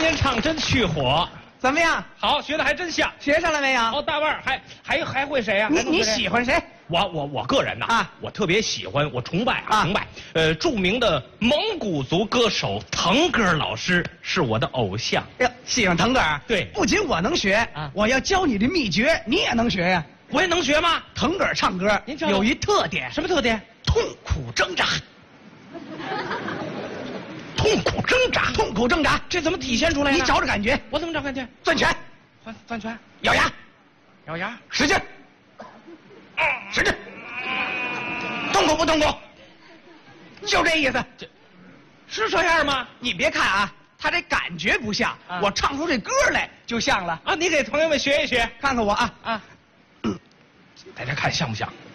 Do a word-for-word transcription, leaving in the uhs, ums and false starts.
您唱真去火， 怎么样？ 好，学的还真像。 学上了没有？ 哦，大腕儿还还还会谁呀、 你你还能会谁喜欢谁？ 我我我个人呐啊我特别喜欢，我崇拜啊， 啊崇拜。呃，著名的蒙古族歌手腾格尔老师是我的偶像。 哟，喜欢腾格尔？ 对不仅我能学， 啊我要教你的秘诀，你也能学呀。 我也能学吗？ 腾格尔唱歌您教教有一特点， 什么特点？ 痛苦挣扎， 痛苦挣扎。 痛苦挣扎， 这怎么体现出来呢？ 你找找感觉。 我怎么找感觉？ 攥拳， 攥攥拳， 咬牙， 咬牙， 使劲，使劲，痛苦不痛苦？就这意思。 这是这样吗？ 你别看啊，他这感觉不像， 啊我唱出这歌来就像了。 啊，你给朋友们学一学看看我啊， 啊，大家看像不像？